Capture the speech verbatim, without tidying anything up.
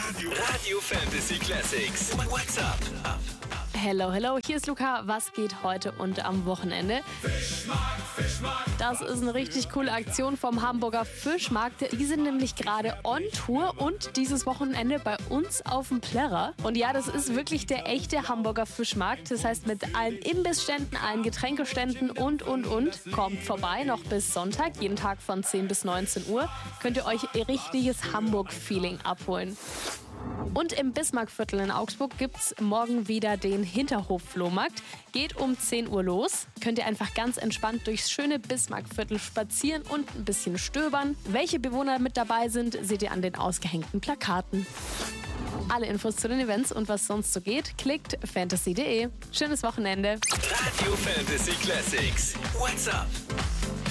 Radio Fantasy Classics. What's up? Hello, hello, hier ist Luca. Was geht heute und am Wochenende? Fischmarkt, Fischmarkt. Das ist eine richtig coole Aktion vom Hamburger Fischmarkt. Die sind nämlich gerade on Tour und dieses Wochenende bei uns auf dem Plärrer. Und ja, das ist wirklich der echte Hamburger Fischmarkt. Das heißt mit allen Imbissständen, allen Getränkeständen und, und, und. Kommt vorbei, noch bis Sonntag, jeden Tag von zehn bis neunzehn Uhr. Könnt ihr euch ihr richtiges Hamburg-Feeling abholen. Und im Bismarckviertel in Augsburg gibt's morgen wieder den Hinterhof-Flohmarkt. Geht um zehn Uhr los. Könnt ihr einfach ganz entspannt durchs schöne Bismarckviertel spazieren und ein bisschen stöbern. Welche Bewohner mit dabei sind, seht ihr an den ausgehängten Plakaten. Alle Infos zu den Events und was sonst so geht, klickt fantasy punkt de. Schönes Wochenende. Radio Fantasy Classics. What's up?